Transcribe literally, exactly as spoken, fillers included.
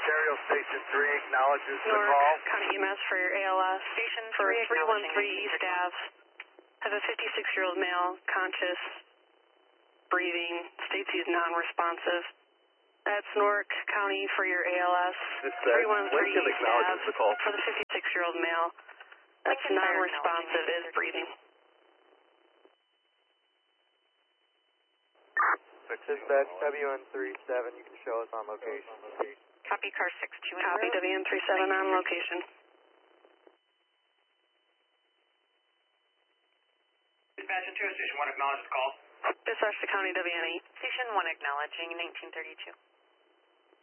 Ontario Station three acknowledges the Newark call. County E M S for your A L S. Station For three three one acknowledging three East Ave. Have a fifty-six-year-old male, conscious, breathing, states he's non-responsive. That's Newark County for your A L S. This says three one three Lincoln East acknowledges Ave. the call. For the fifty-six-year-old male, that's Lincoln Fire non-responsive, acknowledging is breathing. Dispatch W N three seven, you can show us on location. Copy car six two en Copy route. W N three seven on location. Dispatch Ontario Station one, acknowledge the call. Dispatch to County W N E. Station one acknowledging nineteen thirty-two.